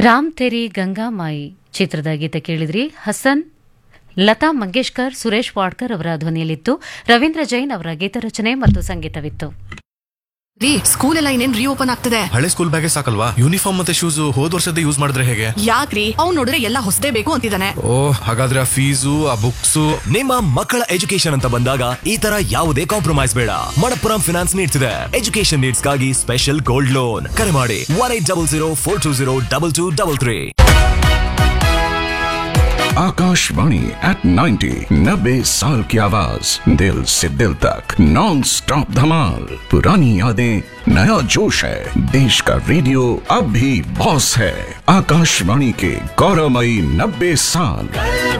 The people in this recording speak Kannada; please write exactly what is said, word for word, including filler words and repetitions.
ರಾಮ್ ತೆರಿ ಗಂಗಾ ಮಾಯಿ ಚಿತ್ರದ ಗೀತೆ ಕೇಳಿದ್ರಿ. ಹಸನ್, ಲತಾ ಮಂಗೇಶ್ಕರ್, ಸುರೇಶ್ ವಾಡ್ಕರ್ ಅವರ ಧ್ವನಿಯಲ್ಲಿತ್ತು. ರವೀಂದ್ರ ಜೈನ್ ಅವರ ಗೀತರಚನೆ ಮತ್ತು ಸಂಗೀತವಿತ್ತು. ರೀ, ಸ್ಕೂಲ್ ಎಲ್ಲ ಇನ್ನೇನ್ ರೀಓಪನ್ ಆಗ್ತದೆ. ಹಳೆ ಸ್ಕೂಲ್ ಬ್ಯಾಗೇ ಸಾಕಲ್ವಾ? ಯೂನಿಫಾರ್ಮ್ ಮತ್ತೆ ಶೂಸ್ ಹೋದ್ ವರ್ಷದ ಯೂಸ್ ಮಾಡಿದ್ರೆ ಹೇಗೆ? ಯಾಕ್ರಿ, ಅವ್ನು ನೋಡಿದ್ರೆ ಎಲ್ಲ ಹೊಸದೇ ಬೇಕು ಅಂತಿದ್ದಾನೆ. ಓ, ಹಾಗಾದ್ರೆ ಆ ಫೀಸು ಆ ಬುಕ್ಸ್. ನಿಮ್ಮ ಮಕ್ಕಳ ಎಜುಕೇಶನ್ ಅಂತ ಬಂದಾಗ ಈ ತರ ಯಾವುದೇ ಕಾಂಪ್ರಮೈಸ್ ಬೇಡ. ಮಣಪ್ಪುರಂ ಫಿನಾನ್ಸ್ ನೀಡ್ತಿದೆ ಎಜುಕೇಶನ್ ನೀಡ್ಸ್ ಗಾಗಿ ಸ್ಪೆಷಲ್ ಗೋಲ್ಡ್ ಲೋನ್. ಕರೆ ಮಾಡಿ one eight double zero four two zero double two double three. Akashvani eight ninety नब्बे साल की आवाज, दिल से दिल तक नॉन स्टॉप धमाल. पुरानी यादें, नया जोश है. देश का रेडियो अब भी बॉस है. आकाशवाणी के गौरवमयी नब्बे साल.